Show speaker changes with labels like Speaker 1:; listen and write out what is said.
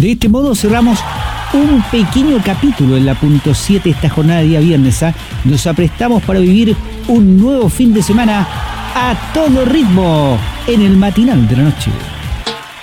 Speaker 1: De este modo cerramos un pequeño capítulo en la punto 7 esta jornada de día viernes. Nos aprestamos para vivir un nuevo fin de semana a todo ritmo en el matinal de la noche.